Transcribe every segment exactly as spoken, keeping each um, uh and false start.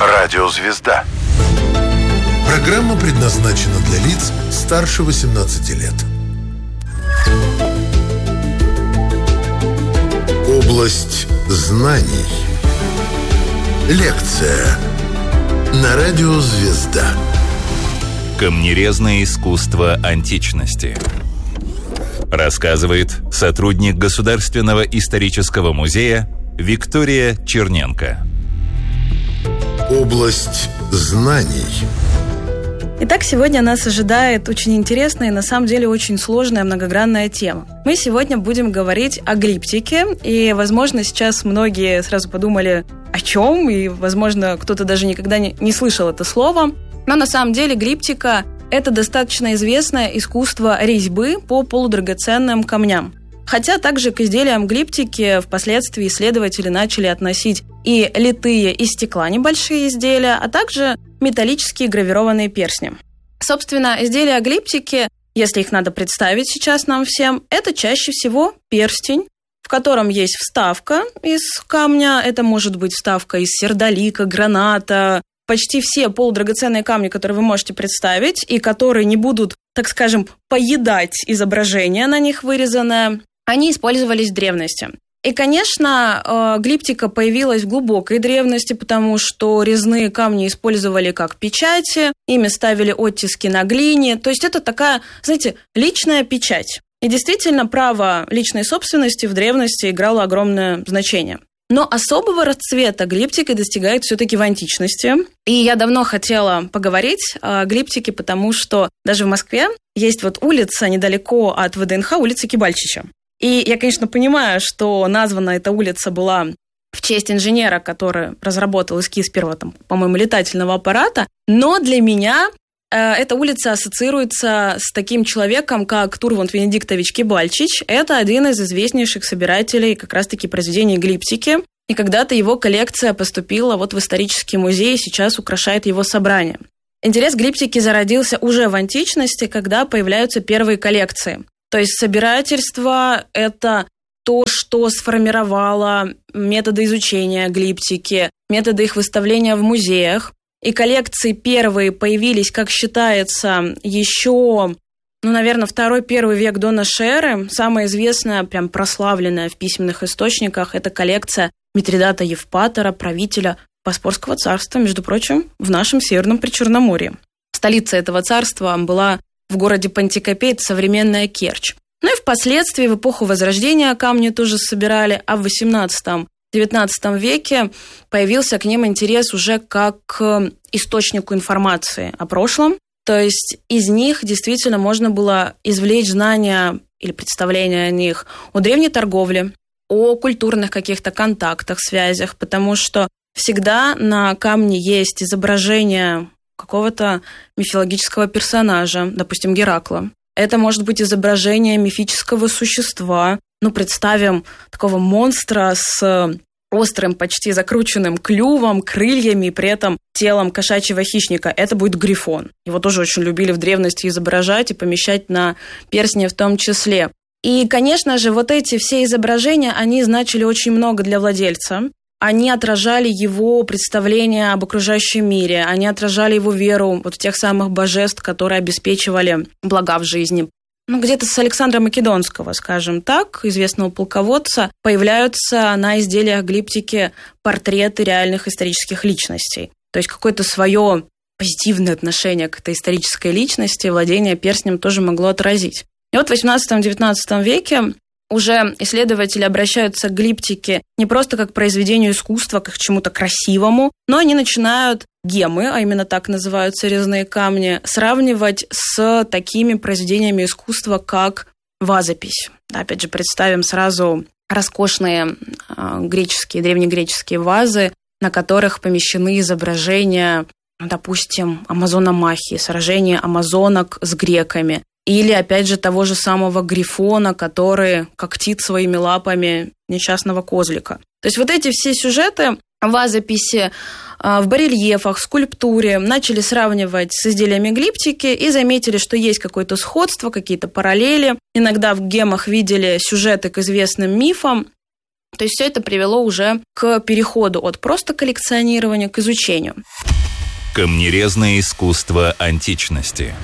Радиозвезда. Программа предназначена для лиц старше восемнадцати лет. Область знаний. Лекция на Радиозвезда. Камнерезное искусство античности. Рассказывает сотрудник Государственного исторического музея Виктория Черненко. Область знаний. Итак, сегодня нас ожидает очень интересная и на самом деле очень сложная многогранная тема. Мы сегодня будем говорить о глиптике, и, возможно, сейчас многие сразу подумали, о чем, и, возможно, кто-то даже никогда не, не слышал это слово. Но на самом деле глиптика – это достаточно известное искусство резьбы по полудрагоценным камням. Хотя также к изделиям глиптики впоследствии исследователи начали относить и литые из стекла небольшие изделия, а также металлические гравированные перстни. Собственно, изделия глиптики, если их надо представить сейчас нам всем, это чаще всего перстень, в котором есть вставка из камня. Это может быть вставка из сердолика, граната, почти все полудрагоценные камни, которые вы можете представить, и которые не будут, так скажем, поедать изображение на них вырезанное, они использовались в древности. И, конечно, глиптика появилась в глубокой древности, потому что резные камни использовали как печати, ими ставили оттиски на глине. То есть это такая, знаете, личная печать. И действительно, право личной собственности в древности играло огромное значение. Но особого расцвета глиптики достигает все-таки в античности. И я давно хотела поговорить о глиптике, потому что даже в Москве есть вот улица недалеко от ВДНХ, улица Кибальчича. И я, конечно, понимаю, что названа эта улица была в честь инженера, который разработал эскиз первого, там, по-моему, летательного аппарата. Но для меня э, эта улица ассоциируется с таким человеком, как Турвунд Венедиктович Кибальчич. Это один из известнейших собирателей как раз-таки произведений глиптики. И когда-то его коллекция поступила вот в исторический музей, и сейчас украшает его собрание. Интерес к глиптике зародился уже в античности, когда появляются первые коллекции. То есть собирательство – это то, что сформировало методы изучения глиптики, методы их выставления в музеях. И коллекции первые появились, как считается, еще, ну, наверное, второй-первый век до нашей эры. Самая известная, прям прославленная в письменных источниках – это коллекция Митридата Евпатора, правителя Боспорского царства, между прочим, в нашем Северном Причерноморье. Столица этого царства была в городе Пантикопей, это современная Керчь. Ну и впоследствии, в эпоху Возрождения, камни тоже собирали, а в восемнадцатом-девятнадцатом веке появился к ним интерес уже как к источнику информации о прошлом. То есть из них действительно можно было извлечь знания или представления о них, о древней торговле, о культурных каких-то контактах, связях, потому что всегда на камне есть изображение какого-то мифологического персонажа, допустим, Геракла. Это может быть изображение мифического существа. Ну, представим такого монстра с острым, почти закрученным клювом, крыльями и при этом телом кошачьего хищника. Это будет грифон. Его тоже очень любили в древности изображать и помещать на перстне в том числе. И, конечно же, вот эти все изображения, они значили очень много для владельца. Они отражали его представление об окружающем мире, они отражали его веру вот в тех самых божеств, которые обеспечивали блага в жизни. Ну, где-то с Александра Македонского, скажем так, известного полководца, появляются на изделиях глиптики портреты реальных исторических личностей. То есть какое-то свое позитивное отношение к этой исторической личности владение перстнем тоже могло отразить. И вот в восемнадцатом-девятнадцатом веке уже исследователи обращаются к глиптике не просто как к произведению искусства, как к чему-то красивому, но они начинают гемы, а именно так называются резные камни, сравнивать с такими произведениями искусства, как вазопись. Опять же, представим сразу роскошные э, греческие, древнегреческие вазы, на которых помещены изображения, допустим, Амазономахии, сражения амазонок с греками. Или, опять же, того же самого грифона, который когтит своими лапами несчастного козлика. То есть вот эти все сюжеты, вазописи в барельефах, в скульптуре начали сравнивать с изделиями глиптики и заметили, что есть какое-то сходство, какие-то параллели. Иногда в гемах видели сюжеты к известным мифам. То есть все это привело уже к переходу от просто коллекционирования к изучению. Камнерезное искусство античности.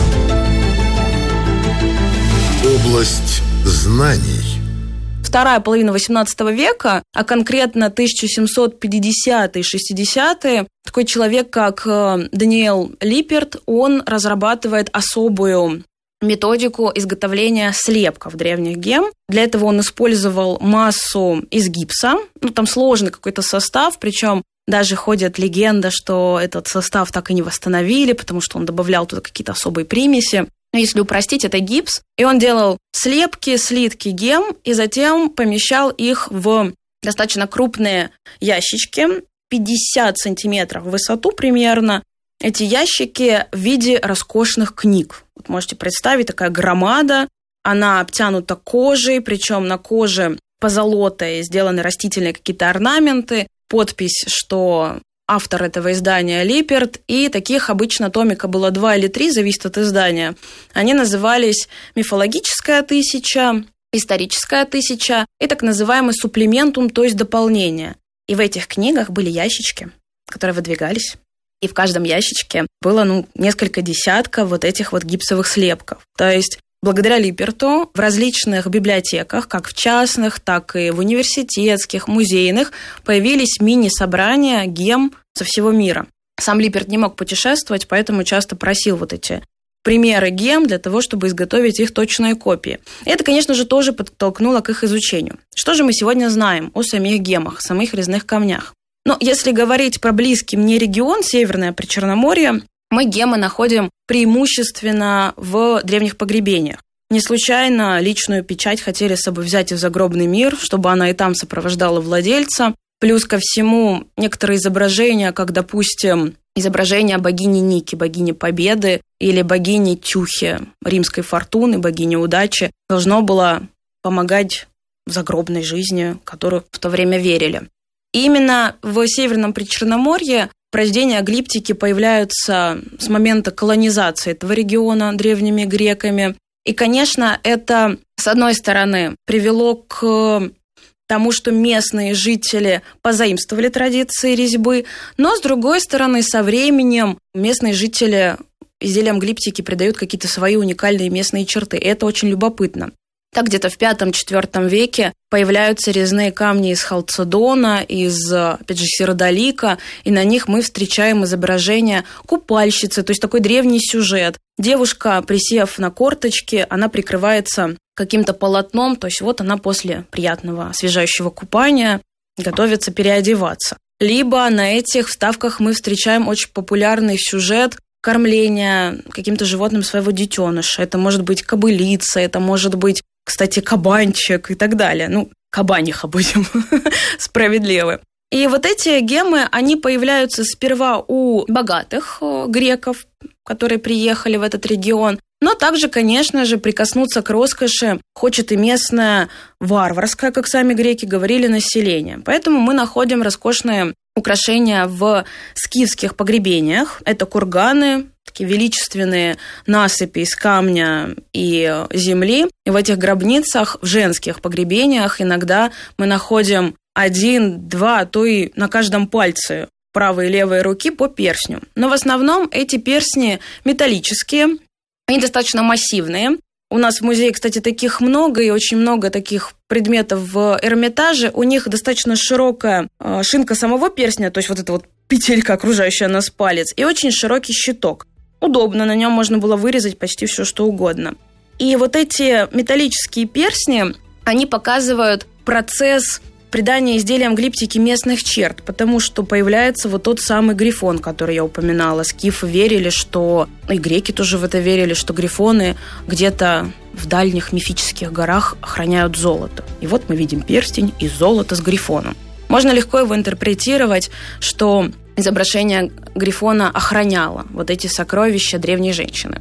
Область знаний. Вторая половина восемнадцатого века, а конкретно тысяча семьсот пятидесятые шестидесятые, такой человек, как Даниэль Липерт, он разрабатывает особую методику изготовления слепков древних гем. Для этого он использовал массу из гипса. Ну, там сложный какой-то состав, причем даже ходит легенда, что этот состав так и не восстановили, потому что он добавлял туда какие-то особые примеси. Но если упростить, это гипс. И он делал слепки, слитки гем, и затем помещал их в достаточно крупные ящички, пятьдесят сантиметров в высоту примерно. Эти ящики в виде роскошных книг. Вот можете представить, такая громада, она обтянута кожей, причем на коже позолотой сделаны растительные какие-то орнаменты, подпись, что автор этого издания Липерт, и таких обычно томика было два или три, зависит от издания. Они назывались «Мифологическая тысяча», «Историческая тысяча» и так называемый «Суплементум», то есть дополнение. И в этих книгах были ящички, которые выдвигались. И в каждом ящичке было ну, несколько десятков вот этих вот гипсовых слепков. То есть благодаря Липерту в различных библиотеках, как в частных, так и в университетских, музейных, появились мини-собрания гем со всего мира. Сам Липерт не мог путешествовать, поэтому часто просил вот эти примеры гем для того, чтобы изготовить их точные копии. И это, конечно же, тоже подтолкнуло к их изучению. Что же мы сегодня знаем о самих гемах, самих резных камнях? Но если говорить про близкий мне регион, Северное Причерноморье, мы гемы находим преимущественно в древних погребениях. Не случайно личную печать хотели с собой взять и в загробный мир, чтобы она и там сопровождала владельца. Плюс ко всему некоторые изображения, как, допустим, изображение богини Ники, богини Победы, или богини Тюхи, римской фортуны, богини удачи, должно было помогать в загробной жизни, в которую в то время верили. И именно в Северном Причерноморье произведения глиптики появляются с момента колонизации этого региона древними греками. И, конечно, это, с одной стороны, привело к тому, что местные жители позаимствовали традиции резьбы, но, с другой стороны, со временем местные жители изделиям глиптики придают какие-то свои уникальные местные черты. И это очень любопытно. Так, где-то в пятом-четвёртом веке появляются резные камни из халцедона, из, опять же, сиродолика, и на них мы встречаем изображение купальщицы, то есть такой древний сюжет. Девушка, присев на корточки, она прикрывается каким-то полотном, то есть вот она после приятного освежающего купания готовится переодеваться. Либо на этих вставках мы встречаем очень популярный сюжет кормления каким-то животным своего детеныша. Это может быть кобылица, это может быть, кстати, кабанчик и так далее. Ну, кабаниха будем справедливы. И вот эти гемы, они появляются сперва у богатых греков, которые приехали в этот регион, но также, конечно же, прикоснуться к роскоши хочет и местное варварское, как сами греки говорили, население. Поэтому мы находим роскошные украшения в скифских погребениях. Это курганы, такие величественные насыпи из камня и земли. И в этих гробницах, в женских погребениях иногда мы находим один, два, то и на каждом пальце правой и левой руки по перстню. Но в основном эти перстни металлические, они достаточно массивные. У нас в музее, кстати, таких много, и очень много таких предметов в Эрмитаже. У них достаточно широкая шинка самого перстня, то есть вот эта вот петелька, окружающая нас палец, и очень широкий щиток. Удобно, на нем можно было вырезать почти все, что угодно. И вот эти металлические перстни, они показывают процесс придания изделиям глиптики местных черт, потому что появляется вот тот самый грифон, который я упоминала. Скифы верили, что... И греки тоже в это верили, что грифоны где-то в дальних мифических горах охраняют золото. И вот мы видим перстень из золота с грифоном. Можно легко его интерпретировать, что изображение грифона охраняло вот эти сокровища древней женщины.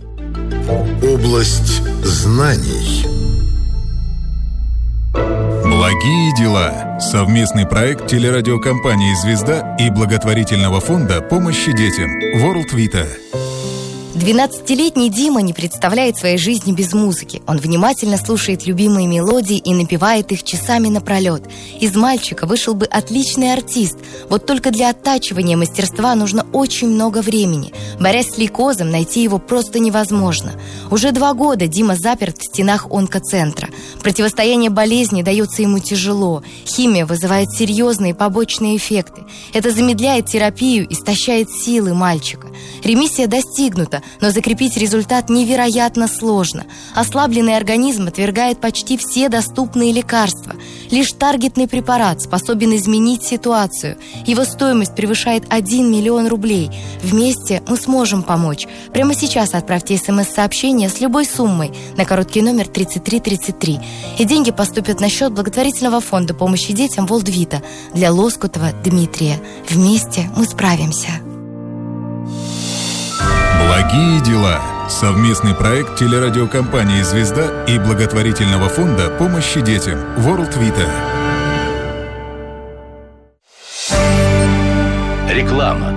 Область знаний. Благие дела. Совместный проект телерадиокомпании «Звезда» и благотворительного фонда помощи детям World Vita. двенадцатилетний Дима не представляет своей жизни без музыки. Он внимательно слушает любимые мелодии и напевает их часами напролет. Из мальчика вышел бы отличный артист. Вот только для оттачивания мастерства нужно очень много времени. Борясь с лейкозом, найти его просто невозможно. Уже два года Дима заперт в стенах онкоцентра. Противостояние болезни дается ему тяжело. Химия вызывает серьезные побочные эффекты. Это замедляет терапию, истощает силы мальчика. Ремиссия достигнута, но закрепить результат невероятно сложно. Ослабленный организм отвергает почти все доступные лекарства. Лишь таргетный препарат способен изменить ситуацию. Его стоимость превышает один миллион рублей. Вместе мы сможем помочь. Прямо сейчас отправьте смс-сообщение с любой суммой на короткий номер тридцать три тридцать три. И деньги поступят на счет благотворительного фонда помощи детям Волдвита для Лоскутова Дмитрия. Вместе мы справимся. Благие дела. Совместный проект телерадиокомпании «Звезда» и благотворительного фонда помощи детям World Vita. Реклама.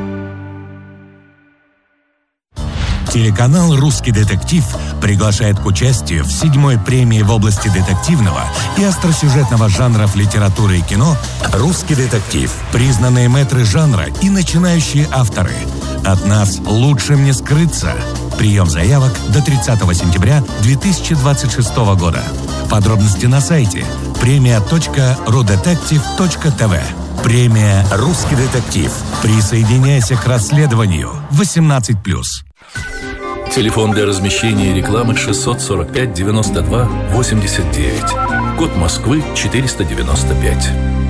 Телеканал «Русский детектив» приглашает к участию в седьмой премии в области детективного и остросюжетного жанров литературы и кино «Русский детектив». Признанные мэтры жанра и начинающие авторы. От нас лучшим не скрыться. Прием заявок до тридцатого сентября две тысячи двадцать шестого года. Подробности на сайте премия точка рудетектив точка тв. Премия «Русский детектив». Присоединяйся к расследованию. восемнадцать плюс. Телефон для размещения рекламы шестьсот сорок пять девяносто два восемьдесят девять. Код Москвы четыреста девяносто пять.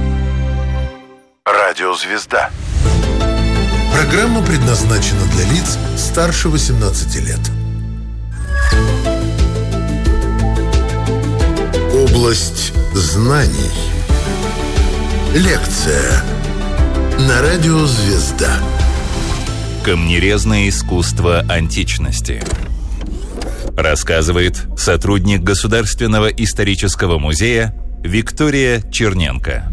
Радио «Звезда». Программа предназначена для лиц старше восемнадцати лет. Область знаний. Лекция на радио «Звезда». Камнерезное искусство античности. Рассказывает сотрудник Государственного исторического музея Виктория Черненко.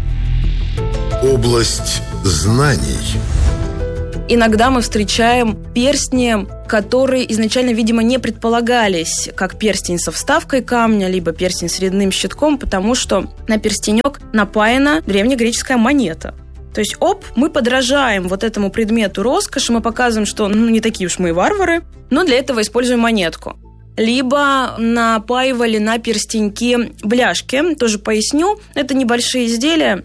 Область знаний. Иногда мы встречаем перстни, которые изначально, видимо, не предполагались как перстень со вставкой камня, либо перстень с резным щитком, потому что на перстенек напаяна древнегреческая монета. То есть, оп, мы подражаем вот этому предмету роскоши, мы показываем, что ну, не такие уж мы и варвары, но для этого используем монетку. Либо напаивали на перстеньки бляшки, тоже поясню, это небольшие изделия,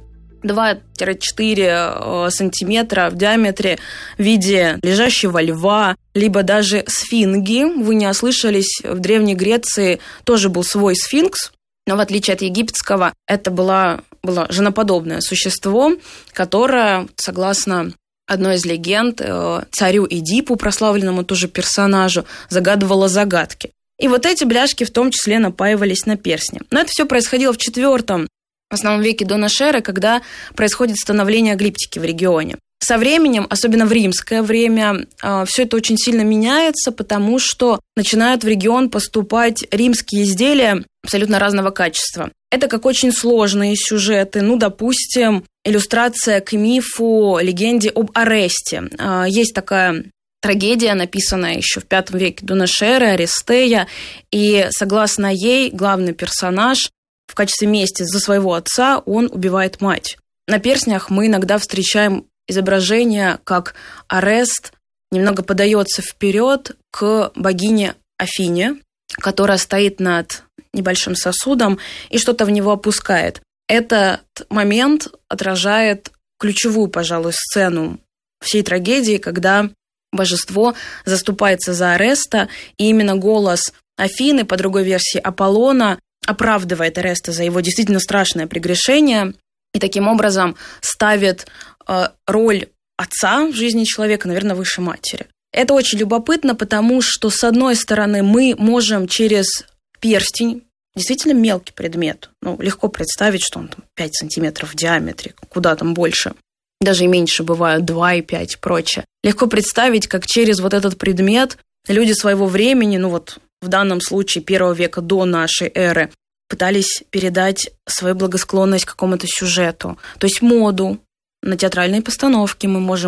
два-четыре сантиметра в диаметре в виде лежащего льва, либо даже сфинги. Вы не ослышались, в Древней Греции тоже был свой сфинкс, но в отличие от египетского, это была, было женоподобное существо, которое, согласно одной из легенд, царю Эдипу, прославленному тоже персонажу, загадывало загадки. И вот эти бляшки в том числе напаивались на перстни. Но это все происходило в четвёртом в основном веке до нашей эры, когда происходит становление глиптики в регионе. Со временем, особенно в римское время, все это очень сильно меняется, потому что начинают в регион поступать римские изделия абсолютно разного качества. Это как очень сложные сюжеты, ну, допустим, иллюстрация к мифу, легенде об Оресте. Есть такая трагедия, написанная еще в пятом веке до нашей эры, Орестея, и согласно ей главный персонаж в качестве мести за своего отца он убивает мать. На перстнях мы иногда встречаем изображение, как Орест немного подается вперед к богине Афине, которая стоит над небольшим сосудом и что-то в него опускает. Этот момент отражает ключевую, пожалуй, сцену всей трагедии, когда божество заступается за Ореста, и именно голос Афины, по другой версии Аполлона, оправдывает Ореста за его действительно страшное прегрешение и таким образом ставит э, роль отца в жизни человека, наверное, выше матери. Это очень любопытно, потому что, с одной стороны, мы можем через перстень, действительно мелкий предмет, ну, легко представить, что он там пять сантиметров в диаметре, куда там больше, даже и меньше бывают, два и пять и прочее. Легко представить, как через вот этот предмет люди своего времени, ну вот в данном случае первого века до нашей эры, пытались передать свою благосклонность к какому-то сюжету. То есть моду на театральные постановки мы можем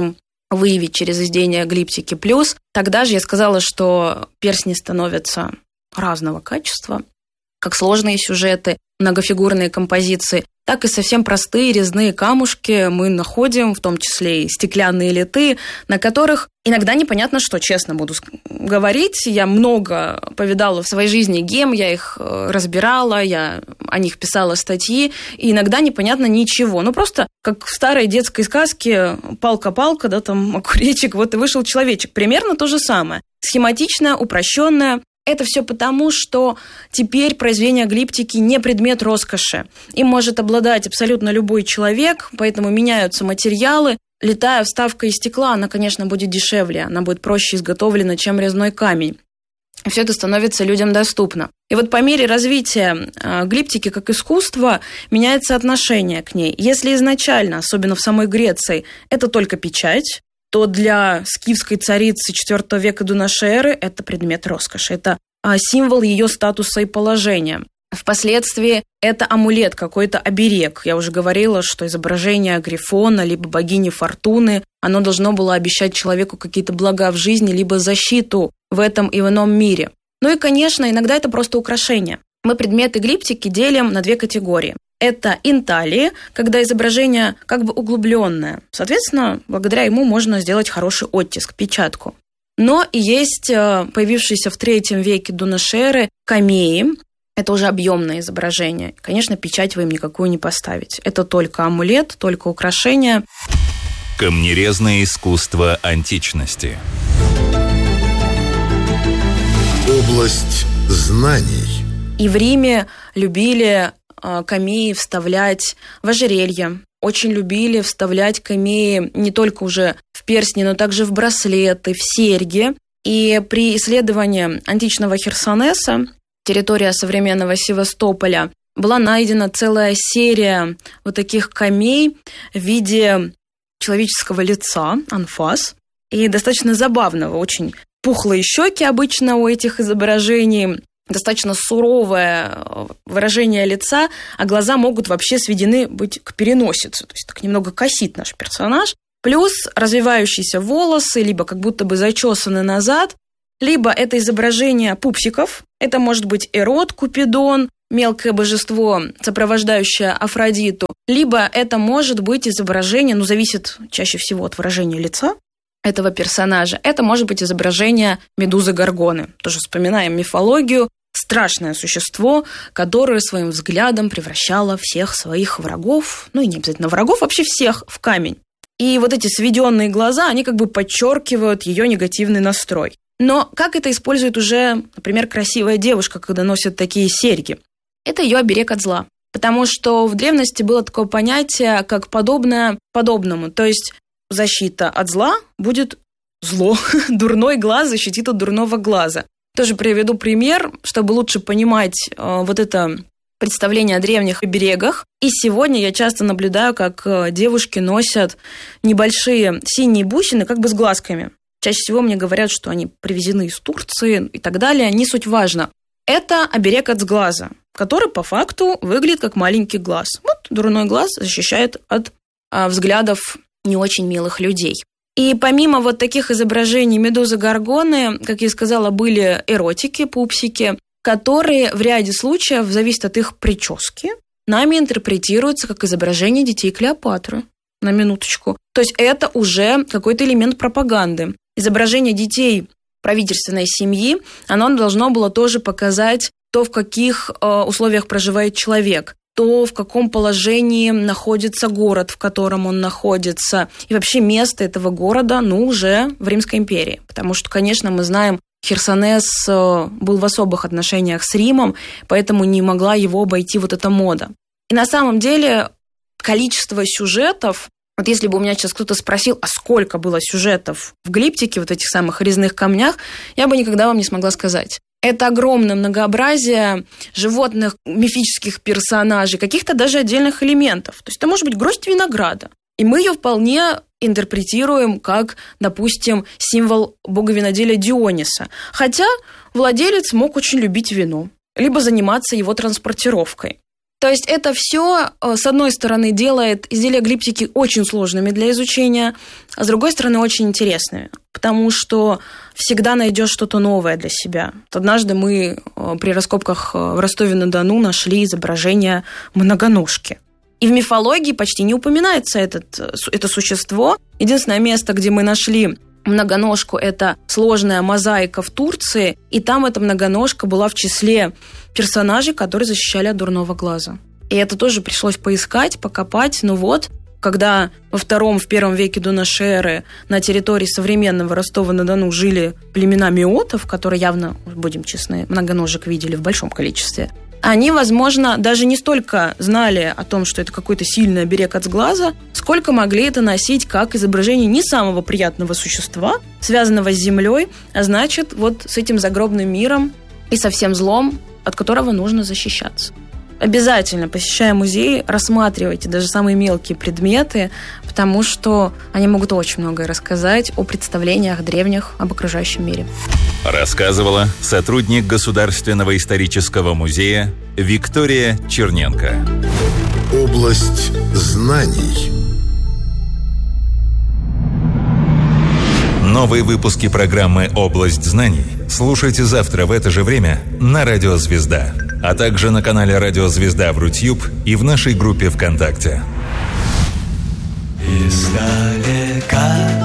выявить через издение глиптики плюс. Тогда же я сказала, что перстни становятся разного качества, как сложные сюжеты, многофигурные композиции, так и совсем простые резные камушки мы находим, в том числе и стеклянные литы, на которых иногда непонятно что, честно буду говорить. Я много повидала в своей жизни гем, я их разбирала, я о них писала статьи, и иногда непонятно ничего. Ну, просто как в старой детской сказке палка-палка, да, там огуречек, вот и вышел человечек. Примерно то же самое. Схематичное, упрощенное. Это все потому, что теперь произведение глиптики не предмет роскоши. Им может обладать абсолютно любой человек, поэтому меняются материалы. Литая вставка из стекла, она, конечно, будет дешевле, она будет проще изготовлена, чем резной камень. И все это становится людям доступно. И вот по мере развития глиптики как искусства меняется отношение к ней. Если изначально, особенно в самой Греции, это только печать, то для скифской царицы четвёртого века до нашей эры это предмет роскоши, это символ ее статуса и положения. Впоследствии это амулет, какой-то оберег. Я уже говорила, что изображение Грифона либо богини Фортуны, оно должно было обещать человеку какие-то блага в жизни, либо защиту в этом и в ином мире. Ну и, конечно, иногда это просто украшение. Мы предметы глиптики делим на две категории. Это инталии, когда изображение как бы углубленное. Соответственно, благодаря ему можно сделать хороший оттиск, печатку. Но и есть появившиеся в третьем веке до нашей эры камеи. Это уже объемное изображение. Конечно, печать вы им никакую не поставите. Это только амулет, только украшение. Камнерезное искусство античности. Область знаний. И в Риме любили камеи вставлять в ожерелья. Очень любили вставлять камеи не только уже в перстни, но также в браслеты, в серьги. И при исследовании античного Херсонеса, территория современного Севастополя, была найдена целая серия вот таких камей в виде человеческого лица, анфас, и достаточно забавного, очень пухлые щеки обычно у этих изображений, достаточно суровое выражение лица, а глаза могут вообще сведены быть к переносице. То есть так немного косит наш персонаж. Плюс развивающиеся волосы, либо как будто бы зачесаны назад, либо это изображение пупсиков. Это может быть Эрот, Купидон, мелкое божество, сопровождающее Афродиту. Либо это может быть изображение, ну, зависит чаще всего от выражения лица этого персонажа. Это может быть изображение Медузы Горгоны. Тоже вспоминаем мифологию. Страшное существо, которое своим взглядом превращало всех своих врагов, ну и не обязательно врагов, вообще всех, в камень. И вот эти сведенные глаза, они как бы подчеркивают ее негативный настрой. Но как это использует уже, например, красивая девушка, когда носит такие серьги? Это ее оберег от зла. Потому что в древности было такое понятие, как подобное подобному. То есть защита от зла будет зло. Дурной глаз защитит от дурного глаза. Тоже приведу пример, чтобы лучше понимать э, вот это представление о древних оберегах. И сегодня я часто наблюдаю, как э, девушки носят небольшие синие бусины как бы с глазками. Чаще всего мне говорят, что они привезены из Турции и так далее. Не суть важно. Это оберег от сглаза, который по факту выглядит как маленький глаз. Вот дурной глаз защищает от э, взглядов не очень милых людей. И помимо вот таких изображений Медузы Горгоны, как я сказала, были эротики, пупсики, которые в ряде случаев, зависит от их прически, нами интерпретируются как изображение детей Клеопатры. На минуточку. То есть это уже какой-то элемент пропаганды. Изображение детей правительственной семьи, оно должно было тоже показать то, в каких э, условиях проживает человек, то, в каком положении находится город, в котором он находится, и вообще место этого города, ну, уже в Римской империи. Потому что, конечно, мы знаем, Херсонес был в особых отношениях с Римом, поэтому не могла его обойти вот эта мода. И на самом деле количество сюжетов, вот если бы у меня сейчас кто-то спросил, а сколько было сюжетов в глиптике, вот этих самых резных камнях, я бы никогда вам не смогла сказать. Это огромное многообразие животных, мифических персонажей, каких-то даже отдельных элементов. То есть это может быть гроздь винограда. И мы ее вполне интерпретируем как, допустим, символ бога-виноделия Диониса. Хотя владелец мог очень любить вино, либо заниматься его транспортировкой. То есть это все, с одной стороны, делает изделия глиптики очень сложными для изучения, а с другой стороны, очень интересными, потому что всегда найдешь что-то новое для себя. Однажды мы при раскопках в Ростове-на-Дону нашли изображение многоножки. И в мифологии почти не упоминается этот, это существо. Единственное место, где мы нашли многоножку, это сложная мозаика в Турции, и там эта многоножка была в числе персонажей, которые защищали от дурного глаза. И это тоже пришлось поискать, покопать. Ну вот, когда во втором, в первом веке до нашей эры на территории современного Ростова-на-Дону жили племена миотов, которые явно, будем честны, многоножек видели в большом количестве, они, возможно, даже не столько знали о том, что это какой-то сильный оберег от сглаза, сколько могли это носить как изображение не самого приятного существа, связанного с землей, а значит, вот с этим загробным миром и со всем злом, от которого нужно защищаться. Обязательно, посещая музей, рассматривайте даже самые мелкие предметы, потому что они могут очень многое рассказать о представлениях древних об окружающем мире. Рассказывала сотрудник Государственного исторического музея Виктория Черненко. Область знаний. Новые выпуски программы «Область знаний» слушайте завтра в это же время на Радио Звезда, а также на канале Радио Звезда в Рутьюб и в нашей группе ВКонтакте. Издалека